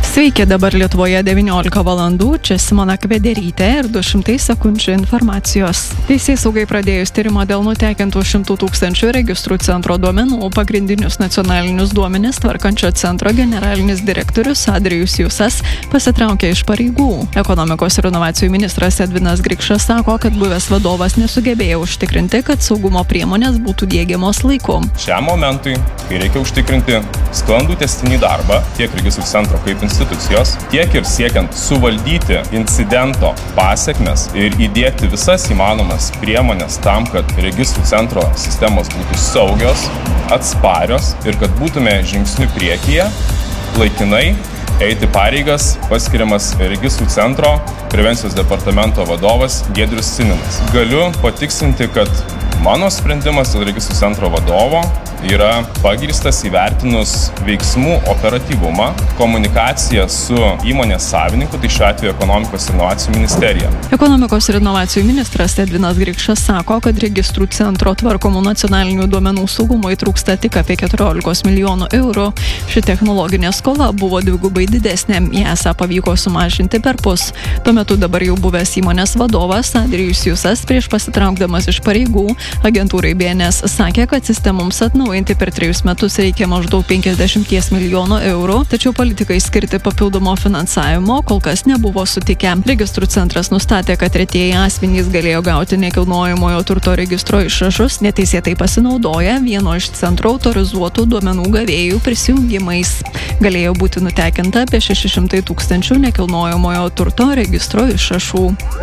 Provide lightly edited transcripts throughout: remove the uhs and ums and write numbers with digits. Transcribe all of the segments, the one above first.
Sveiki, dabar Lietuvoje 19 valandų, čia Simona Kvederytė ir 200 sekundžių informacijos. Teisėsaugai pradėjus tyrimą dėl nutekintų 100 000 registrų centro duomenų, pagrindinius nacionalinius duomenis tvarkančio centro generalinis direktorius Adrijus Jusas pasitraukė iš pareigų. Ekonomikos ir inovacijų ministras Edvinas Grikšas sako, kad buvęs vadovas nesugebėjo užtikrinti, kad saugumo priemonės būtų diegiamos laiku. Šiam momentui, kai reikia užtikrinti sklandų tęstinį darbą tiek registrų centro kaip institucijos, tiek ir siekiant suvaldyti incidento pasekmes ir įdiegti visas įmanomas priemonės tam, kad registrų centro sistemos būtų saugios, atsparios ir kad būtume žingsniu priekyje, laikinai eiti pareigas paskiriamas registrų centro prevencijos departamento vadovas Giedrius Cininas. Galiu patikslinti, kad mano sprendimas dėl registrų centro vadovo yra pagrįstas įvertinus veiksmų operatyvumą, komunikaciją su įmonės savininku, tai šiuo atveju Ekonomikos ir inovacijų ministerija. Ekonomikos ir inovacijų ministras Edvinas Grikšas sako, kad registrų centro tvarkomų nacionalinių duomenų saugumui trūksta tik apie 14 milijonų eurų. Ši technologinė skola buvo dvigubai didesnė, ją esą pavyko sumažinti perpus. Tuo metu dabar jau buvęs įmonės vadovas Adrijus Jusas prieš pasitraukdamas iš pareigų agentūrai BNS sakė, kad sistemoms atnaujinti per 3 metus reikia maždaug 50 milijonų eurų, tačiau politikai skirti papildomo finansavimo kol kas nebuvo sutikę. Registrų centras nustatė, kad tretieji asmenys galėjo gauti nekilnojamojo turto registro išrašus, neteisėtai pasinaudoję vieno iš centro autorizuotų duomenų gavėjų prisijungimais. Galėjo būti nutekinta apie 600 000 nekilnojamojo turto registro išrašų.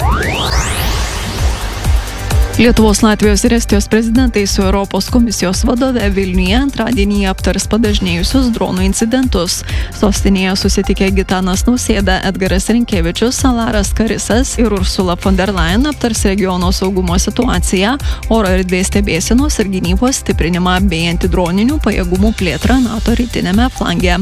Lietuvos, Latvijos ir Estijos prezidentai su Europos komisijos vadove Vilniuje antradienį aptars padažnėjusius dronų incidentus. Sostinėje susitikę Gitanas Nausėda, Edgaras Rinkevičius, Alaras Karisas ir Ursula von der Leyen aptars regiono saugumo situaciją, oro erdvės stebėsenos ir gynybos stiprinimą bei antidroninių pajėgumų plėtrą NATO rytiniame flange.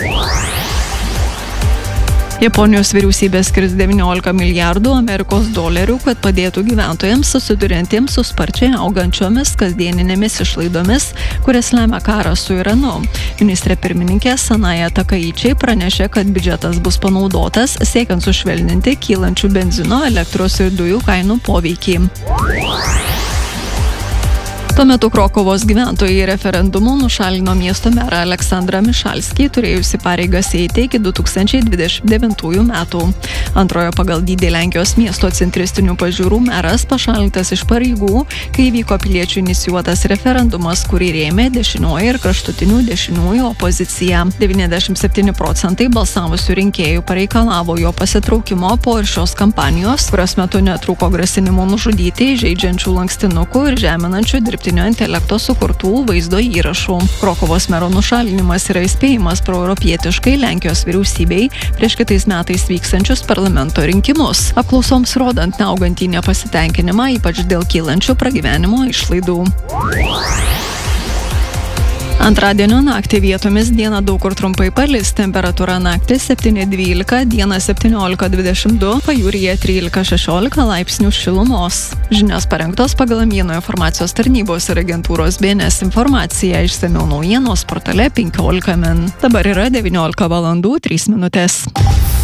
Japonijos vyriausybė skirs 19 milijardų Amerikos dolerių, kad padėtų gyventojams susiduriantiems su sparčiai augančiomis kasdieninėmis išlaidomis, kurias lemia karas su Iranu. Ministrė pirmininkė Sanaja Takaičiai pranešė, kad biudžetas bus panaudotas siekiant sušvelninti kylančių benzino, elektros ir dujų kainų poveikį. Tuo metu Krokuvos gyventojai referendumu nušalino miesto merą Aleksandrą Mišalskį, turėjusi pareigas eiti iki 2029 metų. Antrojo pagal dydį Lenkijos miesto centristinių pažiūrų meras pašalintas iš pareigų, kai vyko piliečių inicijuotas referendumas, kurį rėmė dešinioji ir kraštutinių dešiniųjų opozicija. 97% balsavusių rinkėjų pareikalavo jo pasitraukimo po ir šios kampanijos, kurios metu netrūko grasinimų nužudyti, žeidžiančių lankstinukų ir žeminančių dirbtinio intelekto sukurtų vaizdo įrašų. Krokuvos mero nušalinimas yra įspėjimas proeuropietiškai Lenkijos vyriausybei prieš kitais metais vykstančius parlamento rinkimus. Apklausoms rodant neaugantį nepasitenkinimą, ypač dėl kylančių pragyvenimo išlaidų. Antradienio naktį vietomis dieną daug kur trumpai palis, temperatūra naktį 7-12, dieną 17-22, pajūryje 13-16 laipsnių šilumos. Žinios parengtos pagal Mieno informacijos tarnybos ir agentūros BNS informaciją, išsamiau naujienos portale 15 min. Dabar yra 19 valandų 3 minutės.